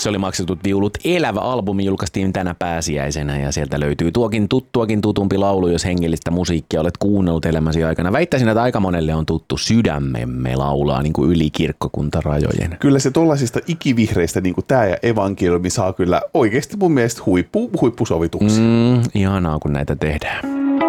Se oli Maksetut viulut. Elävä albumi julkaistiin tänä pääsiäisenä ja sieltä löytyy tuokin tutumpi laulu, jos hengellistä musiikkia olet kuunnellut elämäsi aikana. Väittäisin, että aika monelle on tuttu Sydämemme laulaa niin kuin yli kirkkokuntarajojen. Kyllä se tuollaisista ikivihreistä, niin kuin tämä ja evankeliumi, saa kyllä oikeasti mun mielestä huippusovituksia. Ihanaa, kun näitä tehdään.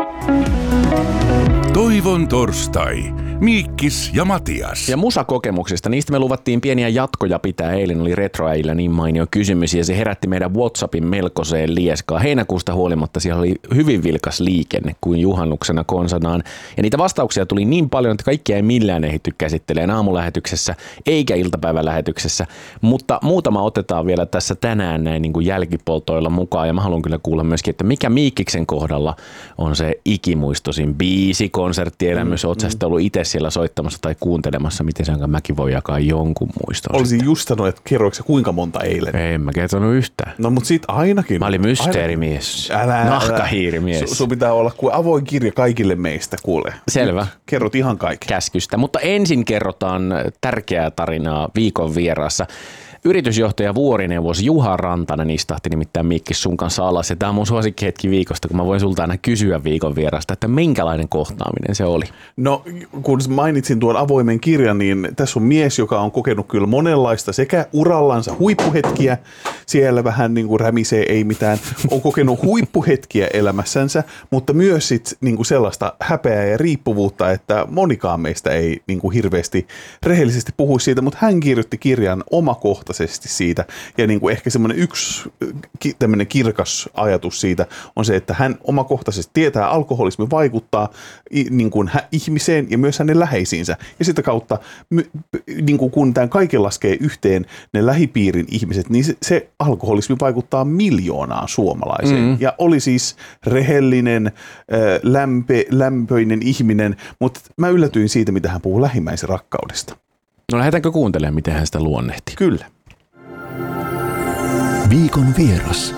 Toivon torstai. Miikkis ja Matias. Ja musakokemuksista, niistä me luvattiin pieniä jatkoja pitää. Eilen oli Retroäillä niin mainio kysymys ja se herätti meidän WhatsAppin melkoiseen lieskaan. Heinäkuusta huolimatta siellä oli hyvin vilkas liikenne kuin juhannuksena konsanaan. Ja niitä vastauksia tuli niin paljon, että kaikkia ei millään ehditty käsittelemään aamulähetyksessä eikä iltapäivälähetyksessä. Mutta muutama otetaan vielä tässä tänään näin niin kuin jälkipoltoilla mukaan. Ja mä haluan kyllä kuulla myöskin, että mikä Miikkiksen kohdalla on se ikimuistoisin biisi, konserttielämys. Oot sä sitten ollut itse siellä soittamassa tai kuuntelemassa, miten sen mäkin voi jakaa jonkun muiston. Olisin just sanonut, että kerroiko kuinka monta eilen? En mä kertonut yhtään. No mut sit ainakin. Mä olin mysteerimies. Nahkahiirimies. Sun pitää olla kuin avoin kirja kaikille meistä, kuule. Selvä. Nyt kerrot ihan kaikki. Käskystä. Mutta ensin kerrotaan tärkeää tarinaa viikon vieraassa. Yritysjohtaja vuorineuvos Juha Rantanen istahti nimittäin Miikkis sun kanssa alas. Ja tämä on mun suosikkihetki viikosta, kun mä voin sulta aina kysyä viikon vierasta, että minkälainen kohtaaminen se oli? No, kun mainitsin tuon avoimen kirjan, niin tässä on mies, joka on kokenut kyllä monenlaista sekä urallansa huippuhetkiä, siellä vähän niin kuin rämisee, ei mitään, on kokenut huippuhetkiä elämässänsä, mutta myös sit niin kuin sellaista häpeää ja riippuvuutta, että monikaan meistä ei niin kuin hirveästi rehellisesti puhu siitä, mutta hän kirjoitti kirjan omakohtaisesti siitä, ja niin kuin ehkä semmoinen yksi tämmöinen kirkas ajatus siitä on se, että hän omakohtaisesti tietää, alkoholismi vaikuttaa niin kuin ihmiseen ja myös hänen läheisiinsä, ja sitä kautta niin kuin kun tämän kaiken laskee yhteen ne lähipiirin ihmiset, niin se alkoholismi vaikuttaa miljoonaan suomalaiseen, ja oli siis rehellinen, lämpöinen ihminen, mutta mä yllätyin siitä, mitä hän puhuu lähimmäisenrakkaudesta. No lähdetäänkö kuuntelemaan, miten hän sitä luonnehti? Kyllä. Viikon vieras.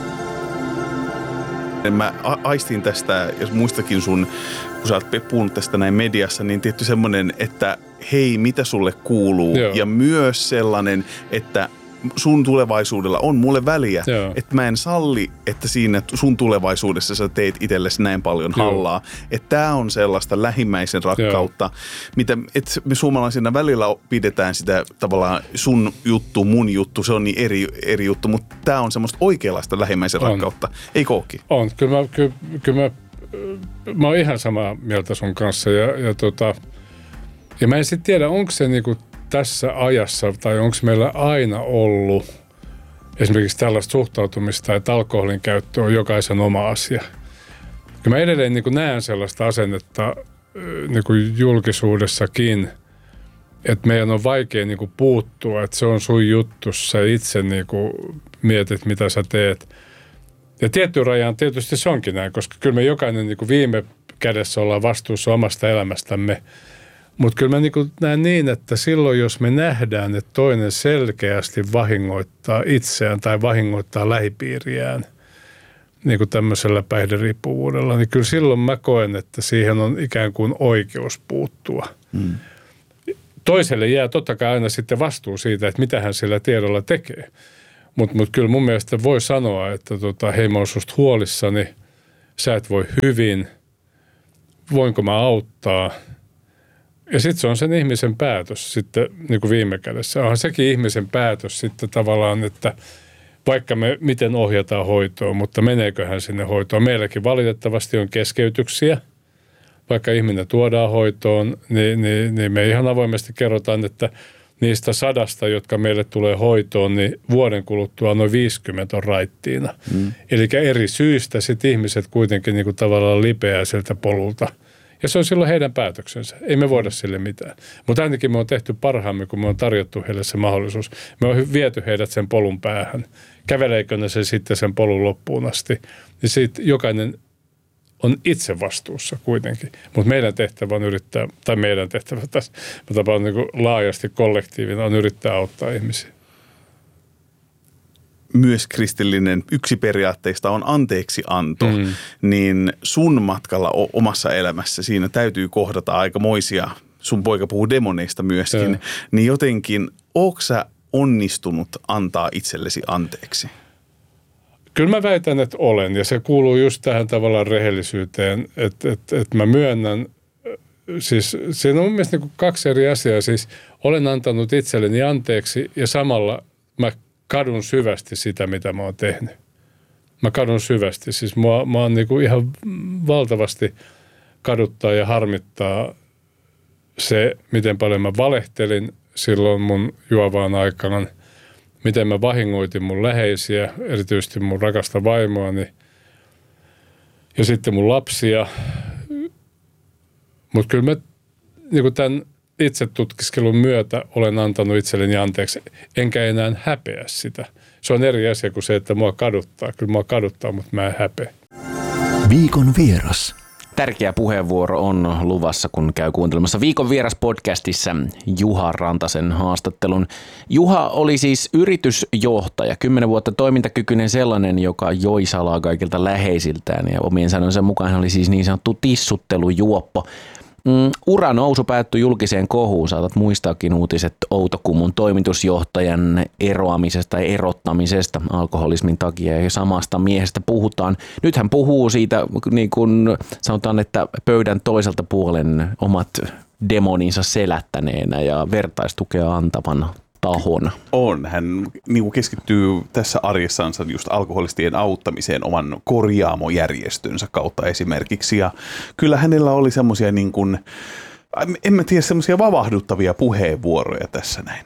Mä aistin tästä, jos muistakin sun, kun sä oot puhunut tästä näin mediassa, niin tietty semmoinen, että hei, mitä sulle kuuluu? Joo. Ja myös sellainen, että sun tulevaisuudella on mulle väliä, että mä en salli, että siinä sun tulevaisuudessa sä teet itsellesi näin paljon hallaa. Että tää on sellaista lähimmäisen rakkautta, mitä et me suomalaisina välillä pidetään sitä tavallaan sun juttu, mun juttu, se on niin eri juttu, mutta tää on semmoista oikeanlaista lähimmäisen rakkautta. Ei kookki? On. Kyllä mä oon ihan samaa mieltä sun kanssa ja mä en sitten tiedä, onko se niinku tässä ajassa, tai onko meillä aina ollut esimerkiksi tällaista suhtautumista, että alkoholin käyttö on jokaisen oma asia. Kyllä mä edelleen niin kuin näen sellaista asennetta niin kuin julkisuudessakin, että meidän on vaikea niin kuin puuttua, että se on sun juttu, sä itse niin kuin mietit, mitä sä teet. Ja tiettyyn rajaan tietysti se onkin näin, koska kyllä me jokainen niin kuin viime kädessä ollaan vastuussa omasta elämästämme. Mutta kyllä mä näen niin, että silloin jos me nähdään, että toinen selkeästi vahingoittaa itseään tai vahingoittaa lähipiiriään niin kuin tämmöisellä päihderiippuvuudella, niin kyllä silloin mä koen, että siihen on ikään kuin oikeus puuttua. Toiselle jää totta kai aina sitten vastuu siitä, että mitä hän sillä tiedolla tekee. Mutta kyllä mun mielestä voi sanoa, että hei, mä oon susta huolissani, sä et voi hyvin, voinko mä auttaa? Ja sitten se on sen ihmisen päätös sitten niin kuin viime kädessä. Onhan sekin ihmisen päätös sitten tavallaan, että vaikka me miten ohjataan hoitoon, mutta meneeköhän sinne hoitoon. Meilläkin valitettavasti on keskeytyksiä. Vaikka ihminen tuodaan hoitoon, niin me ihan avoimesti kerrotaan, että niistä 100, jotka meille tulee hoitoon, niin vuoden kuluttua noin 50 on raittiina. Eli eri syistä sitten ihmiset kuitenkin niin kuin tavallaan lipeää sieltä polulta. Ja se on silloin heidän päätöksensä. Ei me voida sille mitään. Mutta ainakin me on tehty parhaamme, kun me on tarjottu heille se mahdollisuus. Me on viety heidät sen polun päähän. Käveleekö ne se sitten sen polun loppuun asti? Niin siitä jokainen on itse vastuussa kuitenkin. Mutta meidän tehtävä on yrittää, tai meidän tehtävä tässä, mä tapaan niin kuin laajasti kollektiivina, on yrittää auttaa ihmisiä. Myös kristillinen yksi periaatteista on anteeksianto, niin sun matkalla omassa elämässä siinä täytyy kohdata aikamoisia, sun poika puhuu demoneista myöskin, niin jotenkin ootko sä onnistunut antaa itsellesi anteeksi? Kyllä mä väitän, että olen, ja se kuuluu just tähän tavallaan rehellisyyteen, että mä myönnän, siis siinä on mun mielestä niin 2 eri asiaa, siis olen antanut itselleni anteeksi ja samalla mä kadun syvästi sitä, mitä mä oon tehnyt. Mä kadun syvästi, siis mä oon niin kuin ihan valtavasti kaduttaa ja harmittaa se, miten paljon mä valehtelin silloin mun juovaan aikaan, miten mä vahingoitin mun läheisiä, erityisesti mun rakasta vaimoani ja sitten mun lapsia. Mutta kyllä mä niin tämän itsetutkiskelun myötä olen antanut itselleni anteeksi, enkä enää häpeä sitä. Se on eri asia kuin se, että mua kaduttaa. Kyllä mua kaduttaa, mutta mä en häpeä. Viikon vieras. Tärkeä puheenvuoro on luvassa, kun käy kuuntelemassa Viikon vieras podcastissa Juha Rantasen haastattelun. Juha oli siis yritysjohtaja, 10 vuotta toimintakykyinen sellainen, joka joi salaa kaikilta läheisiltään ja omien sanojensa mukaan hän oli siis niin sanottu tissuttelujuoppo. Uranousu päättyi julkiseen kohuun. Saatat muistaakin uutiset Outokummun toimitusjohtajan eroamisesta ja erottamisesta alkoholismin takia ja samasta miehestä puhutaan. Nyt hän puhuu siitä, niin kuin sanotaan, että pöydän toiselta puolen omat demoninsa selättäneenä ja vertaistukea antavana tahona. On. Hän niin kuin keskittyy tässä arjessansa just alkoholistien auttamiseen oman korjaamojärjestönsä kautta esimerkiksi. Ja kyllä hänellä oli semmoisia, niin kuin, en mä tiedä, semmoisia vavahduttavia puheenvuoroja tässä näin.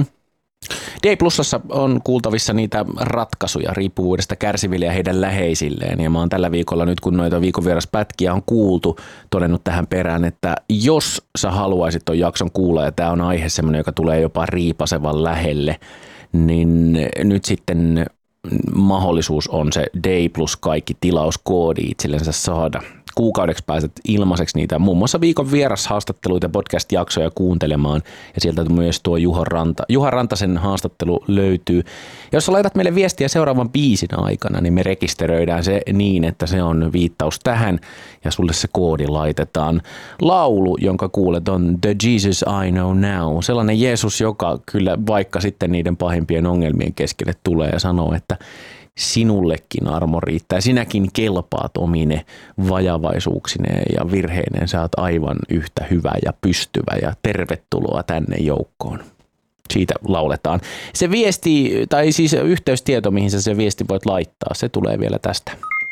D-Plusassa on kuultavissa niitä ratkaisuja riippuvuudesta kärsiville ja heidän läheisilleen. Ja mä oon tällä viikolla nyt, kun noita viikon vieraspätkiä on kuultu, todennut tähän perään, että jos sä haluaisit ton jakson kuulla, ja tää on aihe semmoinen, joka tulee jopa riipasevan lähelle, niin nyt sitten mahdollisuus on se D+ kaikki tilauskoodi itsellensä saada. Kuukaudeksi pääset ilmaiseksi niitä muun muassa viikon vierashaastatteluita ja podcast-jaksoja kuuntelemaan. Ja sieltä myös tuo Juha Rantasen haastattelu löytyy. Ja jos sä laitat meille viestiä seuraavan biisin aikana, niin me rekisteröidään se niin, että se on viittaus tähän. Ja sulle se koodi laitetaan. Laulu, jonka kuulet, on The Jesus I Know Now. Sellainen Jeesus, joka kyllä vaikka sitten niiden pahimpien ongelmien keskelle tulee ja sanoo, että sinullekin armo riittää. Sinäkin kelpaat omine vajavaisuuksineen ja virheineen. Sä oot aivan yhtä hyvä ja pystyvä ja tervetuloa tänne joukkoon. Siitä lauletaan. Se viesti, tai siis yhteystieto, mihin sä se viesti voit laittaa, se tulee vielä tästä.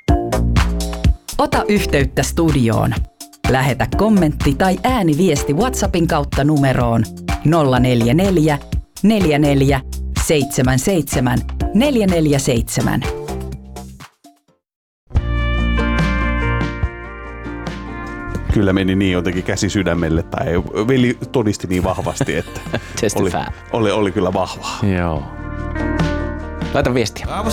Ota yhteyttä studioon. Lähetä kommentti tai ääniviesti WhatsAppin kautta numeroon 044 44 77 447. Kyllä meni niin jotenkin käsi sydämelle tai veli todisti niin vahvasti, että oli kyllä vahvaa. Joo. Laita viestiä.